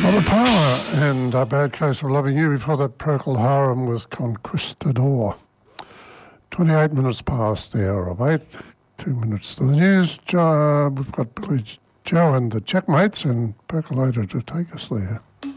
Robert Palmer and A Bad Case of Loving You. Before that, Procol Harum with Conquistador. 28 minutes past the hour of 8. 2 minutes to the news. We've got Billy Joe and the Checkmates and Percolator to take us there.